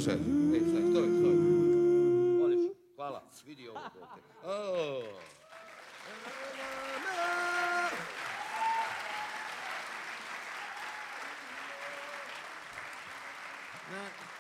može. Stoj. Odlično, hvala. Vidi ovo, dete. Oh.